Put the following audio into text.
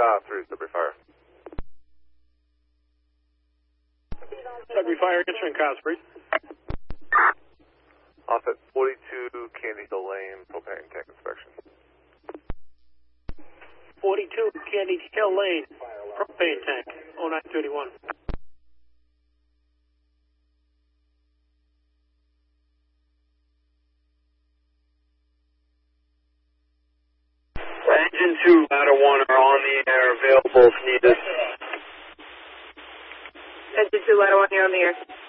through Sudbury Fire. Sudbury Fire, answering Cosbury. Off at 42 Candy Hill Lane, propane tank inspection. 42 Candy Hill Lane, propane tank, 0931. Engine 2, ladder 1 are on the air, available if needed. Engine 2, ladder 1, you're on the air.